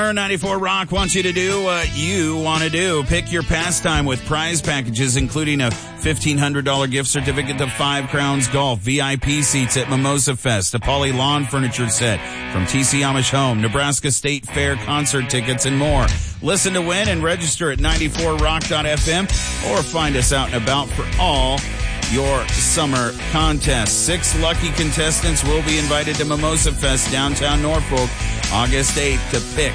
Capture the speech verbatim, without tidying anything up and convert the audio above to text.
ninety-four Rock wants you to do what you want to do. Pick your pastime with prize packages, including a fifteen hundred dollars gift certificate to Five Crowns Golf, V I P seats at Mimosa Fest, a Poly Lawn Furniture set from T C Amish Home, Nebraska State Fair concert tickets, and more. Listen to win and register at ninety-four rock dot f m or find us out and about for all your summer contests. Six lucky contestants will be invited to Mimosa Fest downtown Norfolk August eighth to pick